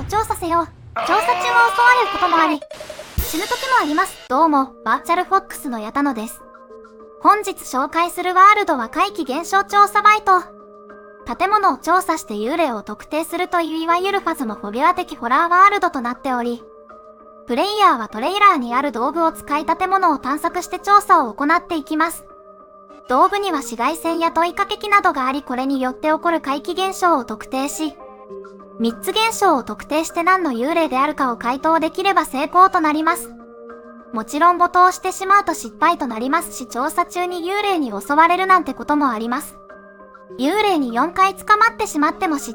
を調査せよ。調査中は襲われることもあり、死ぬ時もあります。どうも、バーチャルフォックスの矢田野です。本日紹介するワールドは怪奇現象調査バイト。建物を調査して幽霊を特定するといういわゆるファズモフォビア的ホラーワールドとなっており、プレイヤーはトレーラーにある道具を使い建物を探索して調査を行っていきます。道具には紫外線や問いかけ機などがあり、これによって起こる怪奇現象を特定し、3つ現象を特定して何の幽霊であるかを回答できれば成功となります。もちろん没頭してしまうと失敗となりますし、調査中に幽霊に襲われるなんてこともあります。幽霊に4回捕まってしまっても失